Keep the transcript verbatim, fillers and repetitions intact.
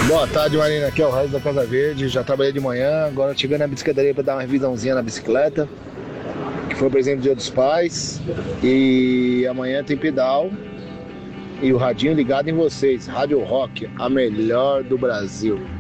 Boa tarde, Marina. Aqui é o Reis da Casa Verde. Já trabalhei de manhã, agora chegando na bicicletaria para dar uma revisãozinha na bicicleta, que foi presente do Dia dos Pais. E amanhã tem pedal e o radinho ligado em vocês. Rádio Rock, a melhor do Brasil.